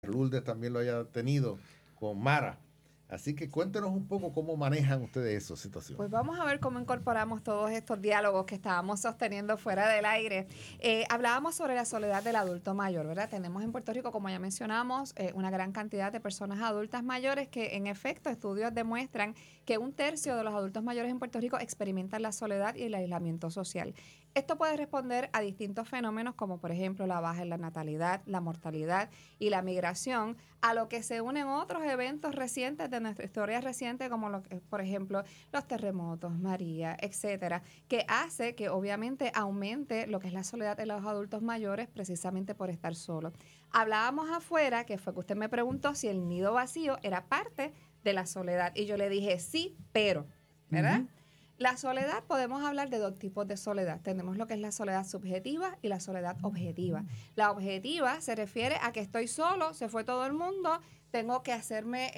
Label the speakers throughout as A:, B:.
A: Lourdes también lo haya tenido con Mara. Así que cuéntenos un poco cómo manejan ustedes esa situación.
B: Pues vamos a ver cómo incorporamos todos estos diálogos que estábamos sosteniendo fuera del aire. Hablábamos sobre la soledad del adulto mayor, ¿verdad? Tenemos en Puerto Rico, como ya mencionamos, una gran cantidad de personas adultas mayores que, en efecto, estudios demuestran que 1/3 de los adultos mayores en Puerto Rico experimentan la soledad y el aislamiento social. Esto puede responder a distintos fenómenos como, por ejemplo, la baja en la natalidad, la mortalidad y la migración, a lo que se unen otros eventos recientes de nuestra historia reciente, como, por ejemplo, los terremotos, María, etcétera, que hace que obviamente aumente lo que es la soledad de los adultos mayores precisamente por estar solos. Hablábamos afuera, que fue que usted me preguntó si el nido vacío era parte de la soledad, y yo le dije sí, pero, ¿verdad? La soledad, podemos hablar de 2 tipos de soledad. Tenemos lo que es la soledad subjetiva y la soledad objetiva. La objetiva se refiere a que estoy solo, se fue todo el mundo, tengo que hacerme,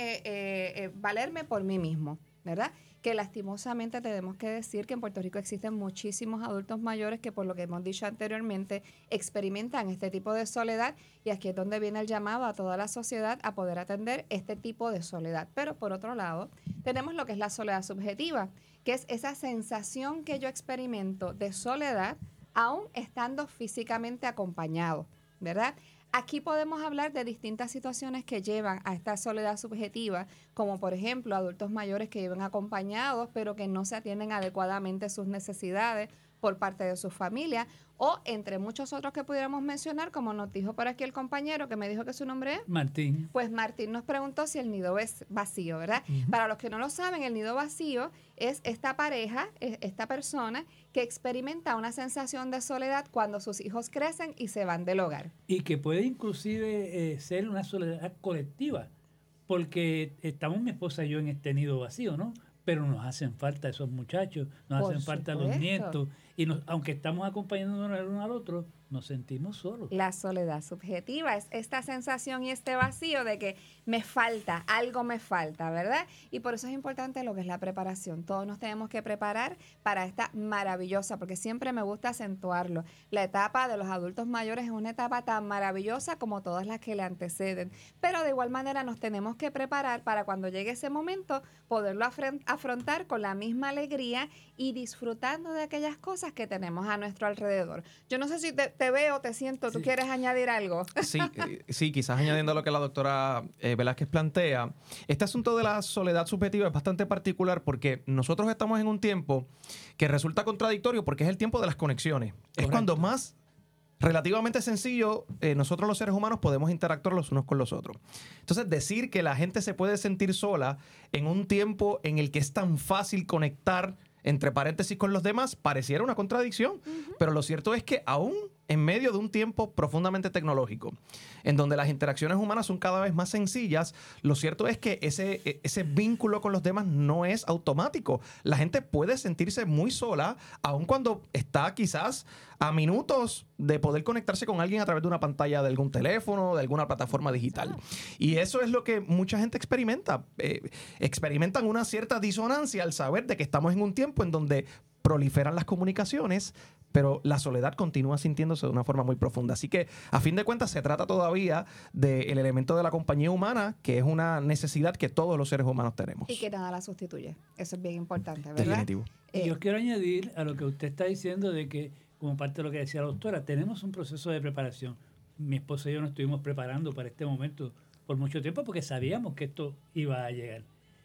B: valerme por mí mismo, ¿verdad? Que lastimosamente tenemos que decir que en Puerto Rico existen muchísimos adultos mayores que, por lo que hemos dicho anteriormente, experimentan este tipo de soledad, y aquí es donde viene el llamado a toda la sociedad a poder atender este tipo de soledad. Pero por otro lado, tenemos lo que es la soledad subjetiva, que es esa sensación que yo experimento de soledad aún estando físicamente acompañado, ¿verdad? Aquí podemos hablar de distintas situaciones que llevan a esta soledad subjetiva, como por ejemplo adultos mayores que viven acompañados pero que no se atienden adecuadamente sus necesidades por parte de su familia, o entre muchos otros que pudiéramos mencionar, como nos dijo por aquí el compañero que me dijo que su nombre es
C: Martín.
B: Pues Martín nos preguntó si el nido es vacío, ¿verdad? Para los que no lo saben, el nido vacío es esta pareja, esta persona que experimenta una sensación de soledad cuando sus hijos crecen y se van del hogar.
C: Y que puede inclusive ser una soledad colectiva, porque estamos mi esposa y yo en este nido vacío, ¿no? Pero nos hacen falta esos muchachos, nos
B: Por
C: hacen falta los
B: supuesto.
C: nietos, y aunque estamos acompañándonos el uno al otro, nos sentimos solos.
B: La soledad subjetiva es esta sensación y este vacío de que me falta, algo me falta, ¿verdad? Y por eso es importante lo que es la preparación. Todos nos tenemos que preparar para esta maravillosa, porque siempre me gusta acentuarlo, la etapa de los adultos mayores es una etapa tan maravillosa como todas las que le anteceden. Pero de igual manera nos tenemos que preparar para cuando llegue ese momento poderlo afrontar con la misma alegría y disfrutando de aquellas cosas que tenemos a nuestro alrededor. Yo no sé si te veo, te siento, ¿tú quieres añadir algo?
D: Sí, quizás añadiendo a lo que la doctora Velázquez plantea, este asunto de la soledad subjetiva es bastante particular porque nosotros estamos en un tiempo que resulta contradictorio porque es el tiempo de las conexiones. Correcto. Es cuando más relativamente sencillo nosotros los seres humanos podemos interactuar los unos con los otros. Entonces, decir que la gente se puede sentir sola en un tiempo en el que es tan fácil conectar entre paréntesis con los demás, pareciera una contradicción, pero lo cierto es que aún en medio de un tiempo profundamente tecnológico, en donde las interacciones humanas son cada vez más sencillas, lo cierto es que ese vínculo con los demás no es automático. La gente puede sentirse muy sola, aun cuando está quizás a minutos de poder conectarse con alguien a través de una pantalla de algún teléfono, de alguna plataforma digital. Y eso es lo que mucha gente experimenta. Experimentan una cierta disonancia al saber de que estamos en un tiempo en donde proliferan las comunicaciones, pero la soledad continúa sintiéndose de una forma muy profunda. Así que, a fin de cuentas, se trata todavía del elemento de la compañía humana, que es una necesidad que todos los seres humanos tenemos.
B: Y que nada la sustituye. Eso es bien importante, ¿verdad?
D: Definitivo.
C: Y yo quiero añadir a lo que usted está diciendo de que, como parte de lo que decía la doctora, tenemos un proceso de preparación. Mi esposa y yo nos estuvimos preparando para este momento por mucho tiempo porque sabíamos que esto iba a llegar.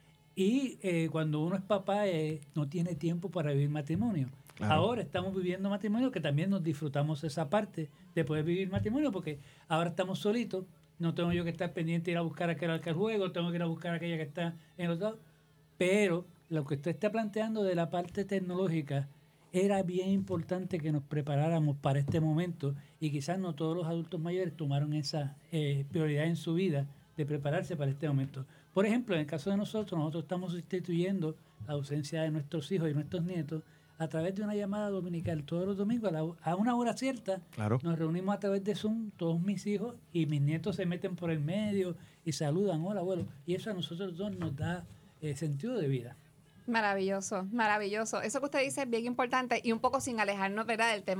C: Y cuando uno es papá, no tiene tiempo para vivir matrimonio. Claro. Ahora estamos viviendo matrimonio, que también nos disfrutamos esa parte de poder vivir matrimonio, porque ahora estamos solitos, no tengo yo que estar pendiente de ir a buscar a aquel al juego, tengo que ir a buscar a aquella que está en el otro lado. Pero lo que usted está planteando de la parte tecnológica, era bien importante que nos preparáramos para este momento, y quizás no todos los adultos mayores tomaron esa prioridad en su vida de prepararse para este momento. Por ejemplo, en el caso de nosotros estamos sustituyendo la ausencia de nuestros hijos y nuestros nietos a través de una llamada dominical. Todos los domingos a una hora cierta, claro, nos reunimos a través de Zoom, todos mis hijos, y mis nietos se meten por el medio y saludan, hola abuelo, y eso a nosotros dos nos da sentido de vida.
B: Maravilloso, maravilloso. Eso que usted dice es bien importante, y un poco sin alejarnos, ¿verdad?, del tema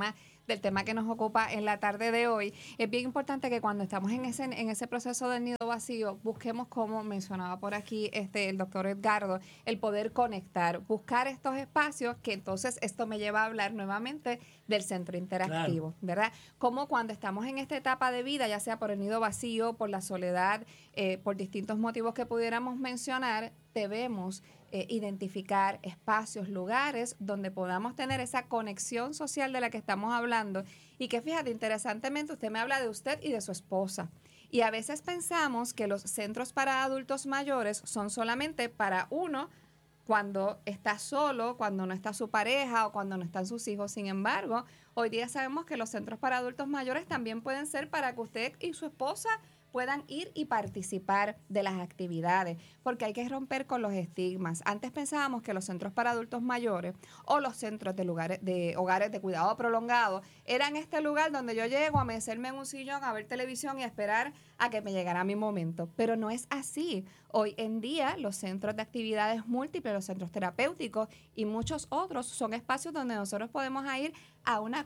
B: del tema que nos ocupa en la tarde de hoy, es bien importante que cuando estamos en ese proceso del nido vacío, busquemos, como mencionaba por aquí el doctor Edgardo, el poder conectar, buscar estos espacios, que entonces esto me lleva a hablar nuevamente del centro interactivo, ¿verdad? Como cuando estamos en esta etapa de vida, ya sea por el nido vacío, por la soledad, por distintos motivos que pudiéramos mencionar, debemos identificar espacios, lugares donde podamos tener esa conexión social de la que estamos hablando. Y que fíjate, interesantemente, usted me habla de usted y de su esposa. Y a veces pensamos que los centros para adultos mayores son solamente para uno cuando está solo, cuando no está su pareja o cuando no están sus hijos. Sin embargo, hoy día sabemos que los centros para adultos mayores también pueden ser para que usted y su esposa puedan ir y participar de las actividades, porque hay que romper con los estigmas. Antes pensábamos que los centros para adultos mayores o los centros de hogares de cuidado prolongado eran este lugar donde yo llego a mecerme en un sillón, a ver televisión y a esperar a que me llegara mi momento. Pero no es así. Hoy en día los centros de actividades múltiples, los centros terapéuticos y muchos otros son espacios donde nosotros podemos ir a un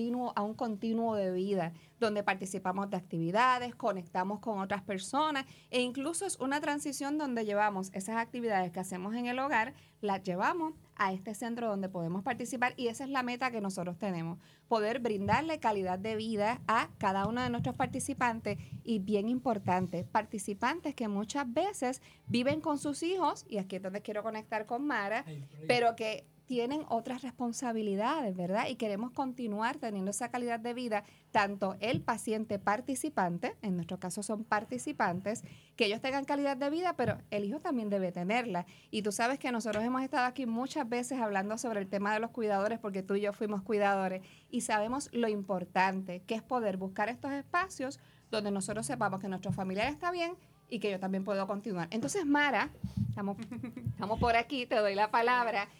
B: continuo de vida, donde participamos de actividades, conectamos con otras personas e incluso es una transición donde llevamos esas actividades que hacemos en el hogar, las llevamos a este centro donde podemos participar y esa es la meta que nosotros tenemos, poder brindarle calidad de vida a cada uno de nuestros participantes y bien importante, participantes que muchas veces viven con sus hijos, y aquí es donde quiero conectar con Mara, pero que tienen otras responsabilidades, ¿verdad? Y queremos continuar teniendo esa calidad de vida, tanto el paciente participante, en nuestro caso son participantes, que ellos tengan calidad de vida, pero el hijo también debe tenerla. Y tú sabes que nosotros hemos estado aquí muchas veces hablando sobre el tema de los cuidadores, porque tú y yo fuimos cuidadores, y sabemos lo importante que es poder buscar estos espacios donde nosotros sepamos que nuestro familiar está bien y que yo también puedo continuar. Entonces, Mara, estamos por aquí, te doy la palabra.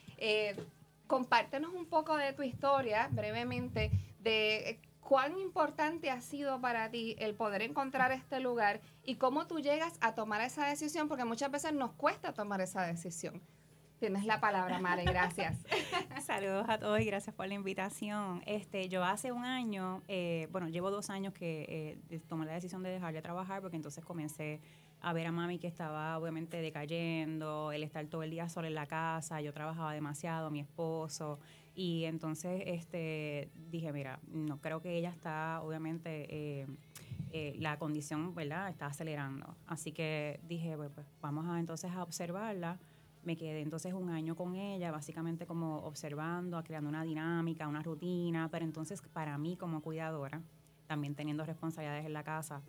B: Compártenos un poco de tu historia, brevemente, de cuán importante ha sido para ti el poder encontrar este lugar y cómo tú llegas a tomar esa decisión, porque muchas veces nos cuesta tomar esa decisión. Tienes la palabra, Mara, gracias.
E: Saludos a todos y gracias por la invitación. Yo hace un año, llevo 2 años que tomé la decisión de dejar de trabajar porque entonces comencé a ver a mami que estaba obviamente decayendo, el estar todo el día sola en la casa, yo trabajaba demasiado, mi esposo, y entonces dije, mira, no creo que ella está, obviamente, la condición, ¿verdad?, está acelerando. Así que dije, pues vamos entonces a observarla. Me quedé entonces 1 año con ella, básicamente como observando, creando una dinámica, una rutina, pero entonces para mí como cuidadora, también teniendo responsabilidades en la casa,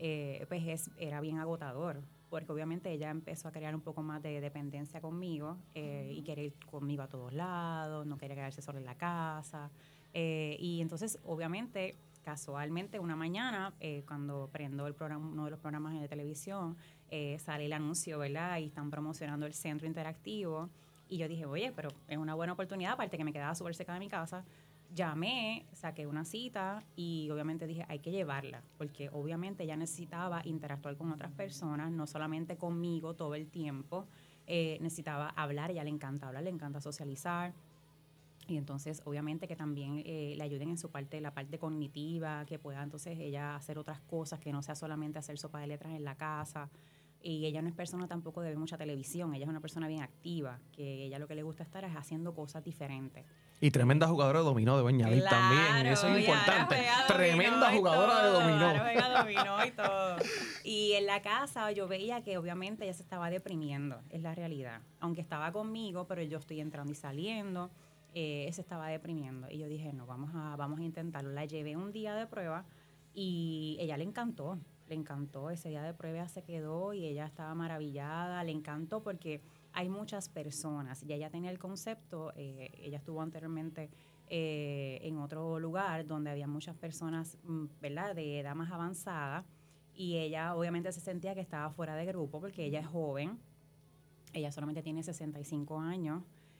E: era bien agotador, porque obviamente ella empezó a crear un poco más de dependencia conmigo y querer ir conmigo a todos lados, no quería quedarse sola en la casa. Y entonces, obviamente, casualmente, una mañana, cuando prendo uno de los programas de televisión, sale el anuncio, ¿verdad? Y están promocionando el centro interactivo. Y yo dije, oye, pero es una buena oportunidad, aparte que me quedaba súper cerca de mi casa. Llamé, saqué una cita y obviamente dije, hay que llevarla, porque obviamente ella necesitaba interactuar con otras personas, no solamente conmigo todo el tiempo, necesitaba hablar, ella le encanta hablar, le encanta socializar. Y entonces, obviamente, que también le ayuden en su parte, la parte cognitiva, que pueda entonces ella hacer otras cosas, que no sea solamente hacer sopa de letras en la casa. Y ella no es persona tampoco de ver mucha televisión, ella es una persona bien activa, que ella lo que le gusta estar es haciendo cosas diferentes.
D: Y tremenda jugadora de dominó, debo añadir también, eso es importante. Tremenda jugadora de dominó.
E: Juega dominó y todo. Y en la casa yo veía que obviamente ella se estaba deprimiendo, es la realidad. Aunque estaba conmigo, pero yo estoy entrando y saliendo, se estaba deprimiendo. Y yo dije, no, vamos a intentarlo. La llevé un día de prueba y ella le encantó ese día de prueba, se quedó y ella estaba maravillada, le encantó porque hay muchas personas, y ella tenía el concepto, ella estuvo anteriormente en otro lugar donde había muchas personas, ¿verdad?, de edad más avanzada, y ella obviamente se sentía que estaba fuera de grupo porque ella es joven, ella solamente tiene 65 años,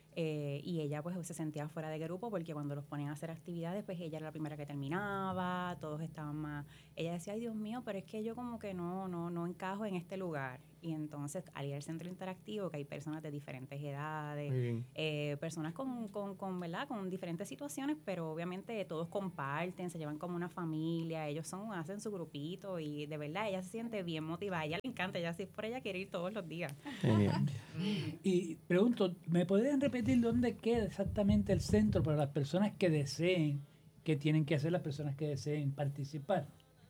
E: y ella pues se sentía fuera de grupo porque cuando los ponían a hacer actividades, pues ella era la primera que terminaba, todos estaban más... Ella decía, ay Dios mío, pero es que yo como que no encajo en este lugar. Y entonces al ir al centro interactivo, que hay personas de diferentes edades, personas con ¿verdad? Con diferentes situaciones, pero obviamente todos comparten, se llevan como una familia, ellos hacen su grupito y de verdad ella se siente bien motivada, a ella le encanta, ella si es por ella quiere ir todos los días.
C: Y pregunto, ¿me podrían repetir dónde queda exactamente el centro para las personas que deseen, qué tienen que hacer las personas que deseen participar?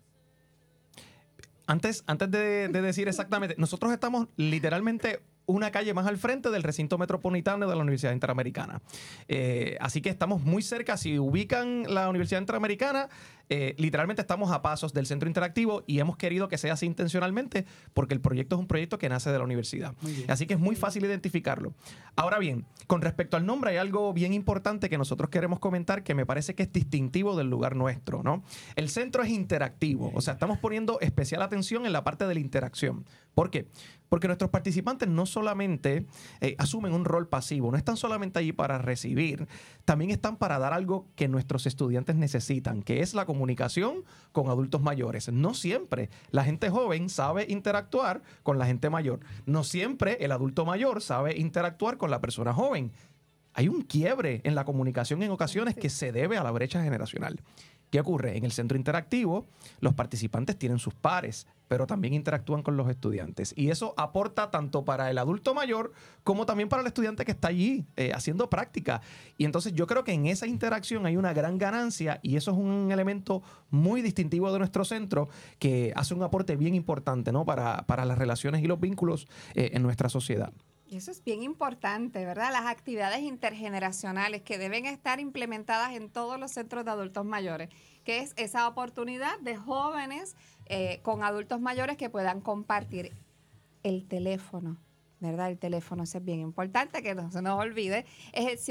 D: Antes de decir exactamente, nosotros estamos literalmente una calle más al frente del recinto metropolitano de la Universidad Interamericana. Así que estamos muy cerca. Si ubican la Universidad Interamericana, literalmente estamos a pasos del centro interactivo y hemos querido que sea así intencionalmente porque el proyecto es un proyecto que nace de la universidad. Así que es muy fácil identificarlo. Ahora bien, con respecto al nombre hay algo bien importante que nosotros queremos comentar que me parece que es distintivo del lugar nuestro, ¿no? El centro es interactivo, o sea, estamos poniendo especial atención en la parte de la interacción. ¿Por qué? Porque nuestros participantes no solamente asumen un rol pasivo, no están solamente allí para recibir, también están para dar algo que nuestros estudiantes necesitan, que es la comunicación con adultos mayores. No siempre la gente joven sabe interactuar con la gente mayor. No siempre el adulto mayor sabe interactuar con la persona joven. Hay un quiebre en la comunicación en ocasiones que se debe a la brecha generacional. ¿Qué ocurre? En el centro interactivo, los participantes tienen sus pares, pero también interactúan con los estudiantes. Y eso aporta tanto para el adulto mayor como también para el estudiante que está allí haciendo práctica. Y entonces yo creo que en esa interacción hay una gran ganancia y eso es un elemento muy distintivo de nuestro centro que hace un aporte bien importante, ¿no? para las relaciones y los vínculos en nuestra sociedad.
B: Y eso es bien importante, ¿verdad? Las actividades intergeneracionales que deben estar implementadas en todos los centros de adultos mayores, que es esa oportunidad de jóvenes con adultos mayores que puedan compartir el teléfono, ¿verdad? El teléfono, eso es bien importante, que no se nos olvide, es el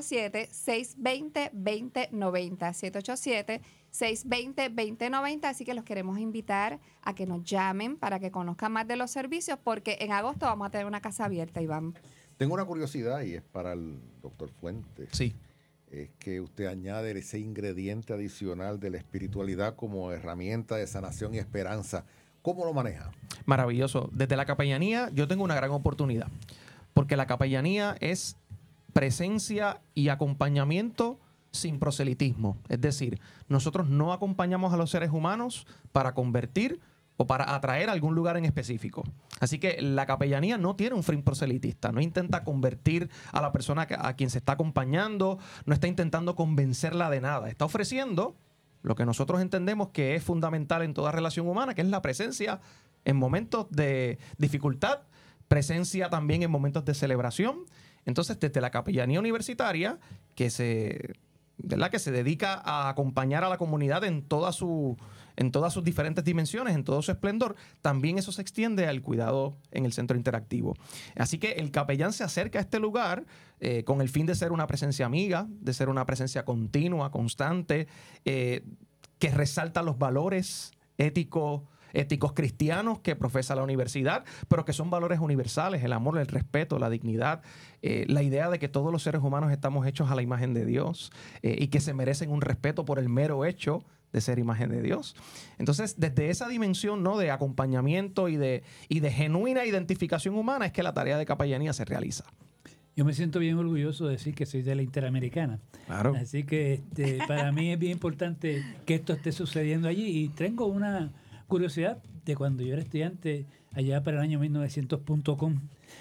B: 787-620-2090, 787-620-2090, así que los queremos invitar a que nos llamen para que conozcan más de los servicios, porque en agosto vamos a tener una casa abierta, Iván.
A: Tengo una curiosidad y es para el doctor Fuentes.
D: Sí.
A: Es que usted añade ese ingrediente adicional de la espiritualidad como herramienta de sanación y esperanza. ¿Cómo lo maneja?
D: Maravilloso. Desde la capellanía yo tengo una gran oportunidad, porque la capellanía es presencia y acompañamiento sin proselitismo. Es decir, nosotros no acompañamos a los seres humanos para convertir o para atraer a algún lugar en específico. Así que la capellanía no tiene un fin proselitista, no intenta convertir a la persona a quien se está acompañando, no está intentando convencerla de nada, está ofreciendo lo que nosotros entendemos que es fundamental en toda relación humana, que es la presencia en momentos de dificultad, presencia también en momentos de celebración. Entonces, desde la capellanía universitaria, que se dedica a acompañar a la comunidad en todas sus diferentes dimensiones, en todo su esplendor, también eso se extiende al cuidado en el centro interactivo. Así que el capellán se acerca a este lugar con el fin de ser una presencia amiga, de ser una presencia continua, constante, que resalta los valores éticos cristianos que profesa la universidad, pero que son valores universales: el amor, el respeto, la dignidad, la idea de que todos los seres humanos estamos hechos a la imagen de Dios y que se merecen un respeto por el mero hecho de ser imagen de Dios. Entonces, desde esa dimensión, ¿no?, de acompañamiento y de genuina identificación humana es que la tarea de capellanía se realiza.
C: Yo me siento bien orgulloso de decir que soy de la Interamericana.
D: Claro.
C: Así que para mí es bien importante que esto esté sucediendo allí. Y tengo una curiosidad de cuando yo era estudiante allá para el año 1900.com.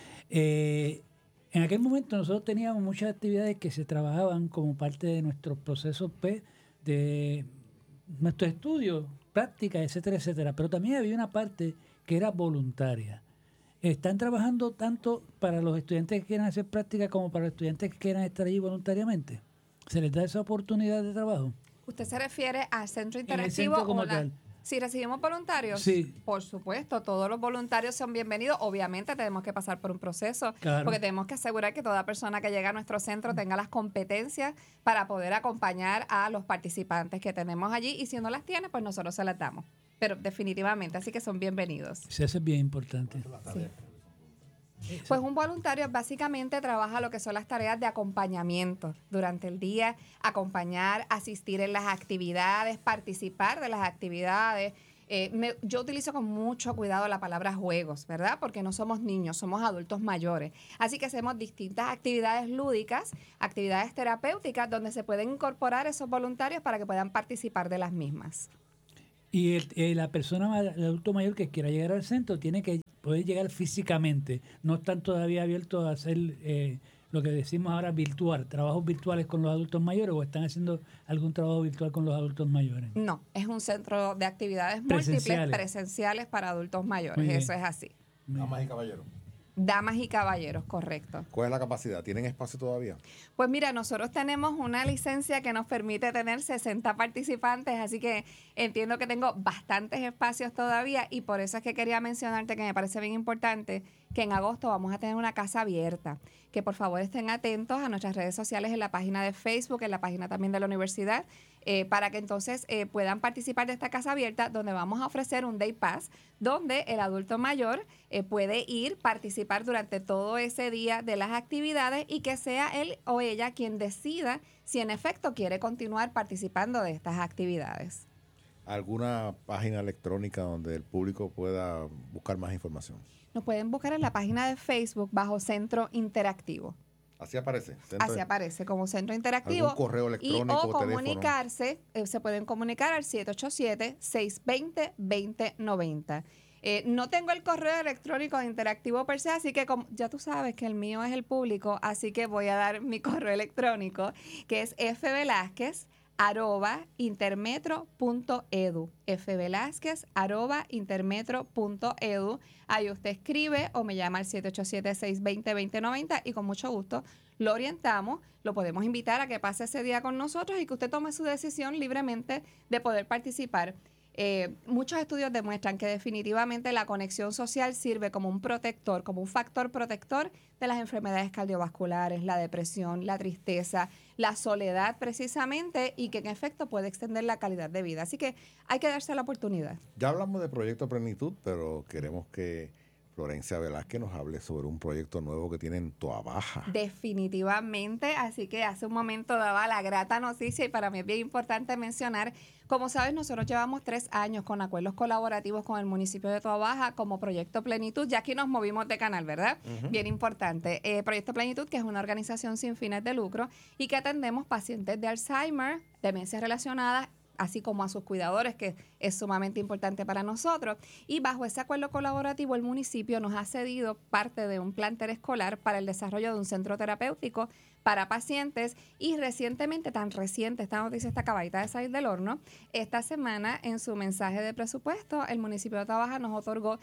C: En aquel momento nosotros teníamos muchas actividades que se trabajaban como parte de nuestros procesos de nuestros estudios, prácticas, etcétera, etcétera. Pero también había una parte que era voluntaria. ¿Están trabajando tanto para los estudiantes que quieran hacer práctica como para los estudiantes que quieran estar allí voluntariamente? ¿Se les da esa oportunidad de trabajo?
B: ¿Usted se refiere al centro interactivo?
C: En el centro como tal.
B: Si recibimos voluntarios,
C: sí,
B: por supuesto, todos los voluntarios son bienvenidos. Obviamente tenemos que pasar por un proceso,
C: claro,
B: porque tenemos que asegurar que toda persona que llega a nuestro centro tenga las competencias para poder acompañar a los participantes que tenemos allí, y si no las tiene, pues nosotros se las damos. Pero definitivamente, así que son bienvenidos.
C: Sí, eso es bien importante.
B: Sí. Pues un voluntario básicamente trabaja lo que son las tareas de acompañamiento durante el día, acompañar, asistir en las actividades, participar de las actividades. Yo utilizo con mucho cuidado la palabra juegos, ¿verdad? Porque no somos niños, somos adultos mayores. Así que hacemos distintas actividades lúdicas, actividades terapéuticas, donde se pueden incorporar esos voluntarios para que puedan participar de las mismas.
C: Y la persona, el adulto mayor que quiera llegar al centro, tiene que poder llegar físicamente. No están todavía abiertos a hacer lo que decimos ahora virtual, trabajos virtuales con los adultos mayores, o están haciendo algún trabajo virtual con los adultos mayores.
B: No, es un centro de actividades múltiples presenciales para adultos mayores. Eso es así.
A: Damas y caballeros.
B: Damas y caballeros, correcto.
A: ¿Cuál es la capacidad? ¿Tienen espacio todavía?
B: Pues mira, nosotros tenemos una licencia que nos permite tener 60 participantes, así que entiendo que tengo bastantes espacios todavía y por eso es que quería mencionarte que me parece bien importante que en agosto vamos a tener una casa abierta, que por favor estén atentos a nuestras redes sociales, en la página de Facebook, en la página también de la universidad, para que entonces puedan participar de esta casa abierta, donde vamos a ofrecer un Day Pass, donde el adulto mayor puede ir, participar durante todo ese día de las actividades y que sea él o ella quien decida si en efecto quiere continuar participando de estas actividades.
A: ¿Alguna página electrónica donde el público pueda buscar más información?
B: Nos pueden buscar en la página de Facebook bajo Centro Interactivo.
A: Así aparece.
B: Así aparece como Centro Interactivo.
A: ¿Algún correo electrónico
B: o
A: o teléfono?
B: comunicarse, se pueden comunicar al 787-620-2090. No tengo el correo electrónico de Interactivo per se, así que ya tú sabes que el mío es el público, así que voy a dar mi correo electrónico, que es fvelazquez@intermetro.edu. fvelazquez@intermetro.edu. Ahí usted escribe o me llama al 787-620-2090 y con mucho gusto lo orientamos, lo podemos invitar a que pase ese día con nosotros y que usted tome su decisión libremente de poder participar. Muchos estudios demuestran que definitivamente la conexión social sirve como un protector, como un factor protector de las enfermedades cardiovasculares, la depresión, la tristeza, la soledad precisamente, y que en efecto puede extender la calidad de vida. Así que hay que darse la oportunidad.
A: Ya hablamos de Proyecto Plenitud, pero queremos que Florencia Velázquez nos hable sobre un proyecto nuevo que tiene en Toabaja.
B: Definitivamente, así que hace un momento daba la grata noticia y para mí es bien importante mencionar, como sabes, nosotros llevamos 3 años con acuerdos colaborativos con el municipio de Toabaja como Proyecto Plenitud, ya aquí nos movimos de canal, ¿verdad? Bien importante. Proyecto Plenitud, que es una organización sin fines de lucro y que atendemos pacientes de Alzheimer, demencias relacionadas, así como a sus cuidadores, que es sumamente importante para nosotros. Y bajo ese acuerdo colaborativo, el municipio nos ha cedido parte de un plan escolar para el desarrollo de un centro terapéutico para pacientes. Y recientemente, tan reciente, esta noticia está acabadita de salir del horno, esta semana en su mensaje de presupuesto, el municipio de Toabaja nos otorgó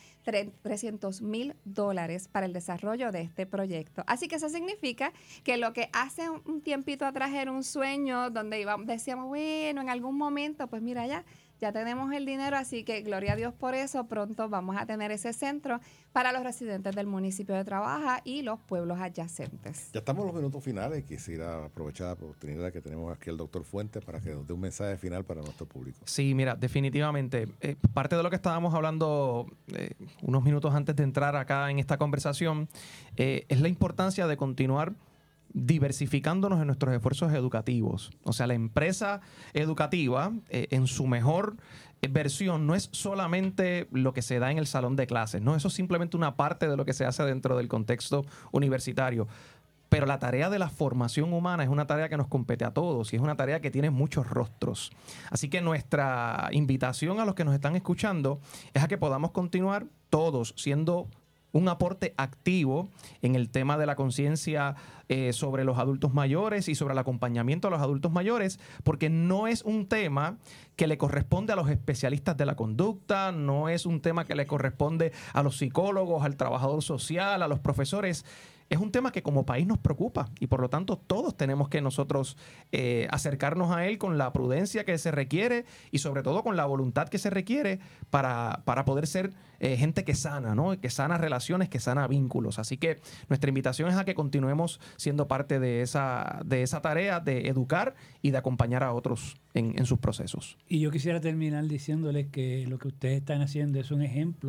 B: $300,000 para el desarrollo de este proyecto. Así que eso significa que lo que hace un tiempito atrás era un sueño donde decíamos, bueno, en algún momento, pues mira, ya tenemos el dinero, así que gloria a Dios por eso. Pronto vamos a tener ese centro para los residentes del municipio de Toabaja y los pueblos adyacentes.
A: Ya estamos en los minutos finales. Quisiera aprovechar la oportunidad que tenemos aquí al doctor Fuentes para que nos dé un mensaje final para nuestro público.
D: Sí, mira, definitivamente. Parte de lo que estábamos hablando unos minutos antes de entrar acá en esta conversación es la importancia de continuar diversificándonos en nuestros esfuerzos educativos. O sea, la empresa educativa en su mejor versión no es solamente lo que se da en el salón de clases, ¿no? Eso es simplemente una parte de lo que se hace dentro del contexto universitario. Pero la tarea de la formación humana es una tarea que nos compete a todos y es una tarea que tiene muchos rostros. Así que nuestra invitación a los que nos están escuchando es a que podamos continuar todos siendo un aporte activo en el tema de la conciencia sobre los adultos mayores y sobre el acompañamiento a los adultos mayores, porque no es un tema que le corresponde a los especialistas de la conducta, no es un tema que le corresponde a los psicólogos, al trabajador social, a los profesores. Es un tema que como país nos preocupa y por lo tanto todos tenemos que nosotros acercarnos a él con la prudencia que se requiere y sobre todo con la voluntad que se requiere para poder ser gente que sana, ¿no? Que sana relaciones, que sana vínculos. Así que nuestra invitación es a que continuemos siendo parte de esa tarea de educar y de acompañar a otros en sus procesos.
C: Y yo quisiera terminar diciéndoles que lo que ustedes están haciendo es un ejemplo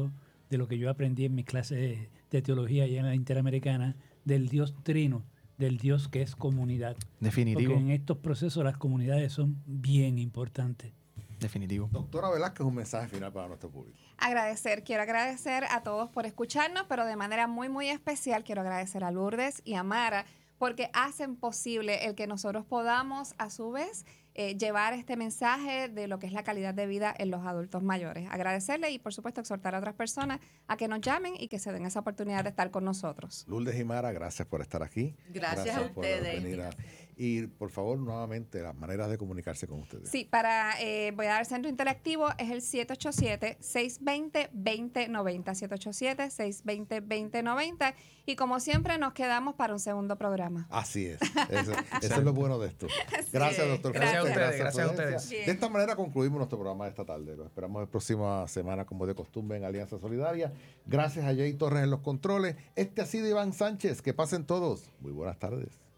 C: de lo que yo aprendí en mis clases de teología allá en la Interamericana, del Dios trino, del Dios que es comunidad.
D: Definitivo.
C: Porque en estos procesos las comunidades son bien importantes.
D: Definitivo.
A: Doctora Velázquez, un mensaje final para nuestro público.
B: Quiero agradecer a todos por escucharnos, pero de manera muy, muy especial quiero agradecer a Lourdes y a Mara porque hacen posible el que nosotros podamos, a su vez, llevar este mensaje de lo que es la calidad de vida en los adultos mayores. Agradecerle y, por supuesto, exhortar a otras personas a que nos llamen y que se den esa oportunidad de estar con nosotros.
A: Lourdes y Mara, gracias por estar aquí.
F: Gracias a
A: por
F: ustedes.
A: venir y, por favor, nuevamente, las maneras de comunicarse con ustedes.
B: Sí, voy a dar centro interactivo, es el 787-620-2090, 787-620-2090, y como siempre nos quedamos para un segundo programa.
A: Así es. Eso es lo bueno de esto. Gracias, doctor.
D: Gracias a
A: Fuentes,
D: ustedes, gracias a
A: Florencia.
D: ustedes.
A: De esta manera concluimos nuestro programa de esta tarde. Lo esperamos la próxima semana, como de costumbre, en Alianza Solidaria. Gracias a Jay Torres en los controles. Este ha sido Iván Sánchez. Que pasen todos. Muy buenas tardes.